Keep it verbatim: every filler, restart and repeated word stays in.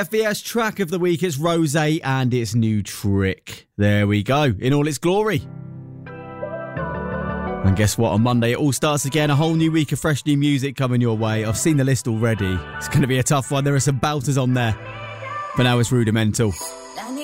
F B S track of the week is Rose and its new Trick. There we go, in all its glory. And guess what? On Monday, it all starts again. A whole new week of fresh new music coming your way. I've seen the list already. It's going to be a tough one. There are some belters on there. For now, it's Rudimental.